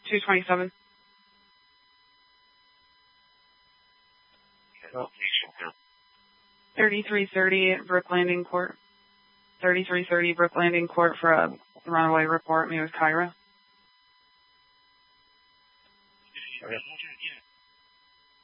227. Location here. 3330 Brook Landing Court. 3330 Brook Landing Court for a runaway report. Me with Kyra. Okay.